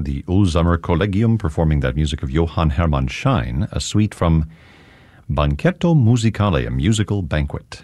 the Ulsamer Collegium performing that music of Johann Hermann Schein, a suite from Banchetto Musicale, a musical banquet.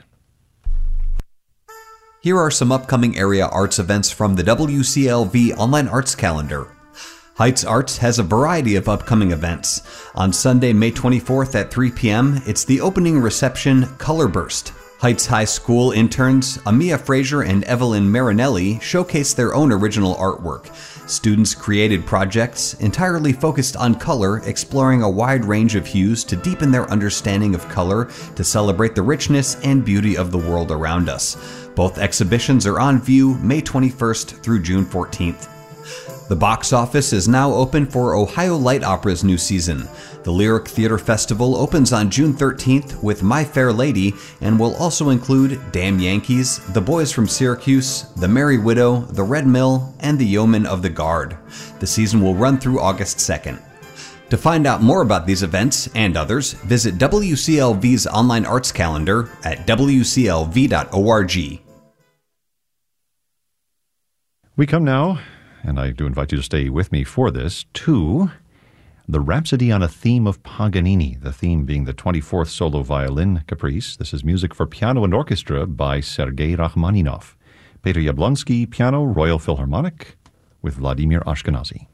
Here are some upcoming area arts events from the WCLV Online Arts Calendar. Heights Arts has a variety of upcoming events. On Sunday, May 24th at 3 p.m., it's the opening reception Color Burst. Heights High School interns Amia Frazier and Evelyn Marinelli showcase their own original artwork. Students created projects entirely focused on color, exploring a wide range of hues to deepen their understanding of color, to celebrate the richness and beauty of the world around us. Both exhibitions are on view May 21st through June 14th. The box office is now open for Ohio Light Opera's new season. The Lyric Theater Festival opens on June 13th with My Fair Lady and will also include Damn Yankees, The Boys from Syracuse, The Merry Widow, The Red Mill, and The Yeomen of the Guard. The season will run through August 2nd. To find out more about these events and others, visit WCLV's online arts calendar at wclv.org. We come now, and I do invite you to stay with me for this, to the Rhapsody on a Theme of Paganini, the theme being the 24th Solo Violin Caprice. This is music for piano and orchestra by Sergei Rachmaninoff. Peter Jablonski, piano, Royal Philharmonic, with Vladimir Ashkenazy.